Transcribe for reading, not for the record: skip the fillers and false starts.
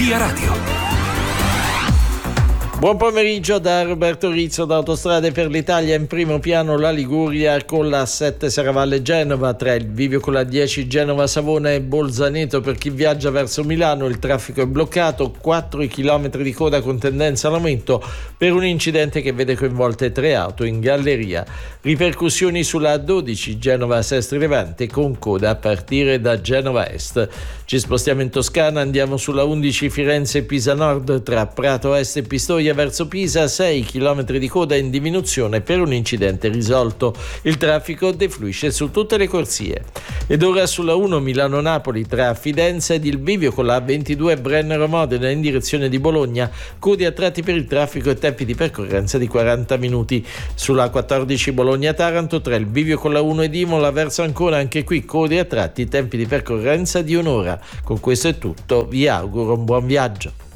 Via Radio. Buon pomeriggio da Roberto Rizzo da Autostrade per l'Italia. In primo piano la Liguria con la 7 Serravalle Genova, 3 il bivio con la 10 Genova Savona e Bolzaneto. Per chi viaggia verso Milano il traffico è bloccato, 4 i chilometri di coda con tendenza all'aumento per un incidente che vede coinvolte 3 auto in galleria. Ripercussioni sulla 12 Genova Sestri Levante con coda a partire da Genova Est. Ci spostiamo in Toscana, andiamo sulla 11 Firenze Pisa Nord tra Prato Est e Pistoia verso Pisa, 6 km di coda in diminuzione per un incidente risolto. Il traffico defluisce su tutte le corsie. Ed ora sulla 1 Milano-Napoli tra Fidenza ed il bivio con la 22 Brennero-Modena in direzione di Bologna, code a tratti per il traffico e tempi di percorrenza di 40 minuti. Sulla 14 Bologna-Taranto tra il bivio con la 1 ed Imola verso Ancona, anche qui code a tratti, tempi di percorrenza di un'ora. Con questo è tutto, vi auguro un buon viaggio.